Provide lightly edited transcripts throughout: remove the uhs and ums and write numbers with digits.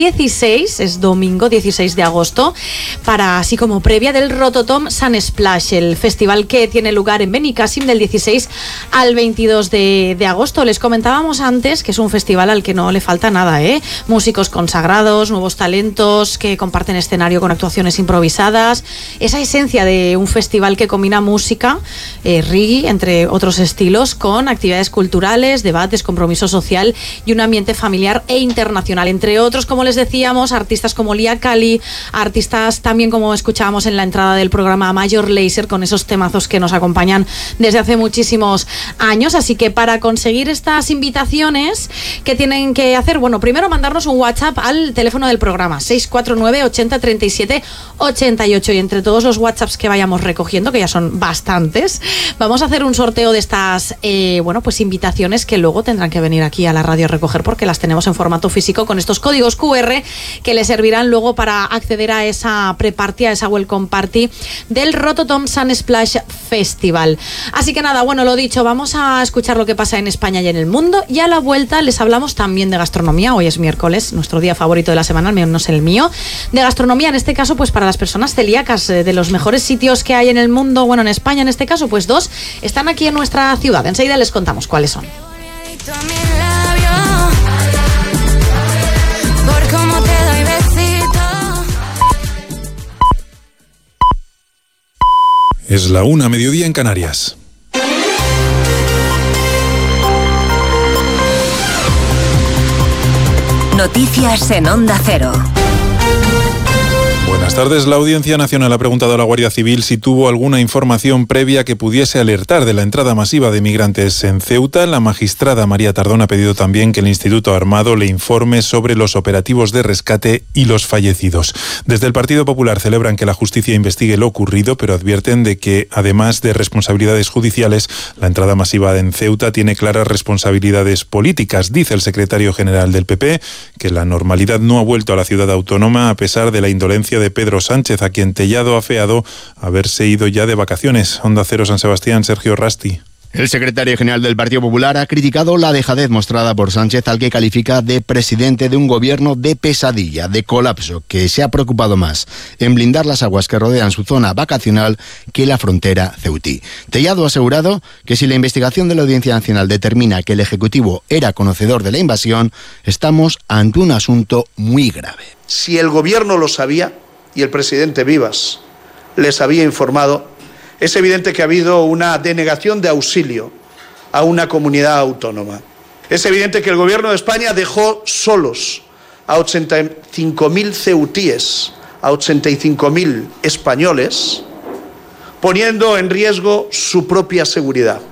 16, es domingo 16 de agosto, para así como previa del Rototom Sun Splash, el festival que tiene lugar en Benicàssim del 16 al 22 de agosto. Les comentábamos antes que es un festival al que no le falta nada, músicos consagrados, nuevos talentos que comparten escenario con actuaciones improvisadas, esa esencia de un festival que combina música, reggae, entre otros estilos, con actividades culturales, debates, compromiso social y un ambiente familiar e internacional, entre otros, como les decíamos, artistas como Lia Kali, artistas también, como escuchábamos en la entrada del programa, Major Lazer, con esos temazos que nos acompañan desde hace muchísimos años. Así que para conseguir estas invitaciones, ¿qué tienen que hacer? Bueno, primero mandarnos un WhatsApp al teléfono del programa 649 80 37 88, y entre todos los WhatsApps que vayamos recogiendo, que ya son bastantes, vamos a hacer un sorteo de estas pues invitaciones que luego tendrán que venir aquí a la radio a recoger, porque las tenemos en formato físico con estos códigos QR que les servirán luego para acceder a esa pre-party, a esa welcome party del Rototom Sun Splash Festival. Así que nada, bueno, lo dicho, vamos a escuchar lo que pasa en España y en el mundo, y a la vuelta les hablamos también de gastronomía. Hoy es miércoles, nuestro día favorito de la semana, al menos el mío, de gastronomía, en este caso pues para las personas celíacas, de los mejores sitios que hay en el mundo, bueno, en España en este caso, pues 2 están aquí en nuestra ciudad. Enseguida les contamos cuáles son. Es la 1:00, mediodía en Canarias. Noticias en Onda Cero. Buenas tardes. La Audiencia Nacional ha preguntado a la Guardia Civil si tuvo alguna información previa que pudiese alertar de la entrada masiva de migrantes en Ceuta. La magistrada María Tardón ha pedido también que el Instituto Armado le informe sobre los operativos de rescate y los fallecidos. Desde el Partido Popular celebran que la justicia investigue lo ocurrido, pero advierten de que, además de responsabilidades judiciales, la entrada masiva en Ceuta tiene claras responsabilidades políticas. Dice el secretario general del PP que la normalidad no ha vuelto a la ciudad autónoma a pesar de la indolencia de Pedro Sánchez, a quien Tellado ha afeado haberse ido ya de vacaciones. Onda Cero San Sebastián, Sergio Rasti. El secretario general del Partido Popular ha criticado la dejadez mostrada por Sánchez, al que califica de presidente de un gobierno de pesadilla, de colapso, que se ha preocupado más en blindar las aguas que rodean su zona vacacional que la frontera ceutí. Tellado ha asegurado que si la investigación de la Audiencia Nacional determina que el Ejecutivo era conocedor de la invasión, estamos ante un asunto muy grave. Si el gobierno lo sabía y el presidente Vivas les había informado, es evidente que ha habido una denegación de auxilio a una comunidad autónoma. Es evidente que el Gobierno de España dejó solos a 85.000 ceutíes, a 85.000 españoles, poniendo en riesgo su propia seguridad.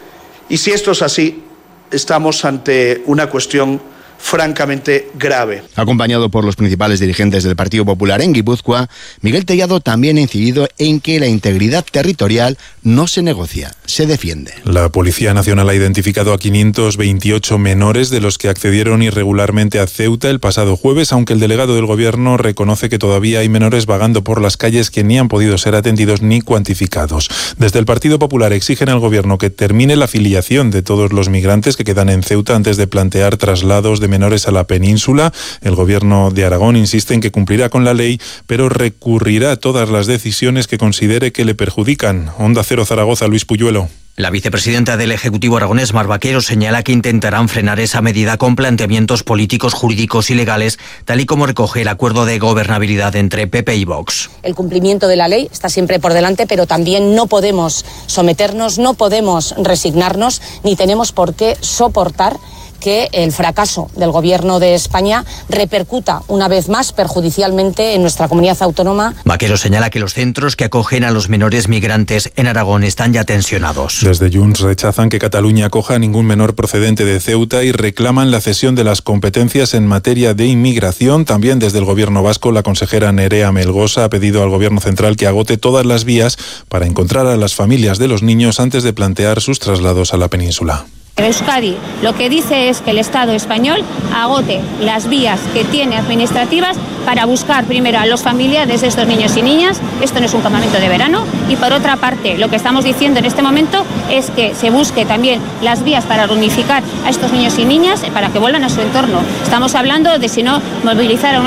Y si esto es así, estamos ante una cuestión francamente grave. Acompañado por los principales dirigentes del Partido Popular en Guipúzcoa, Miguel Tellado también ha incidido en que la integridad territorial no se negocia, se defiende. La Policía Nacional ha identificado a 528 menores de los que accedieron irregularmente a Ceuta el pasado jueves, aunque el delegado del Gobierno reconoce que todavía hay menores vagando por las calles que ni han podido ser atendidos ni cuantificados. Desde el Partido Popular exigen al Gobierno que termine la filiación de todos los migrantes que quedan en Ceuta antes de plantear traslados de menores a la península. El Gobierno de Aragón insiste en que cumplirá con la ley, pero recurrirá a todas las decisiones que considere que le perjudican. Onda Cero Zaragoza, Luis Puyuelo. La vicepresidenta del Ejecutivo aragonés, Mar Vaquero, señala que intentarán frenar esa medida con planteamientos políticos, jurídicos y legales, tal y como recoge el acuerdo de gobernabilidad entre PP y Vox. El cumplimiento de la ley está siempre por delante, pero también no podemos someternos, no podemos resignarnos, ni tenemos por qué soportar que el fracaso del Gobierno de España repercuta una vez más perjudicialmente en nuestra comunidad autónoma. Vaquero señala que los centros que acogen a los menores migrantes en Aragón están ya tensionados. Desde Junts rechazan que Cataluña acoja a ningún menor procedente de Ceuta y reclaman la cesión de las competencias en materia de inmigración. También desde el Gobierno vasco, la consejera Nerea Melgosa ha pedido al Gobierno central que agote todas las vías para encontrar a las familias de los niños antes de plantear sus traslados a la península. Euskadi lo que dice es que el Estado español agote las vías que tiene administrativas para buscar primero a los familiares de estos niños y niñas. Esto no es un campamento de verano. Y por otra parte, lo que estamos diciendo en este momento es que se busque también las vías para reunificar a estos niños y niñas para que vuelvan a su entorno. Estamos hablando de, si no, movilizar a